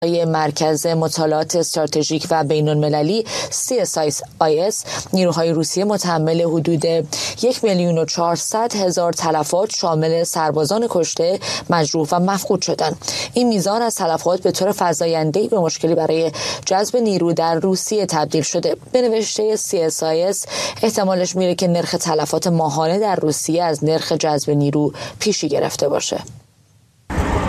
مرکز مطالعات استراتژیک و بین‌المللی CSIS نیروهای روسیه متحمل حدود 1,400,000 تلفات شامل سربازان کشته، مجروح و مفقود شدند. این میزان از تلفات به طور فزاینده‌ای به مشکلی برای جذب نیرو در روسیه تبدیل شده. به نوشته CSIS احتمالش میره که نرخ تلفات ماهانه در روسیه از نرخ جذب نیرو پیشی گرفته باشه.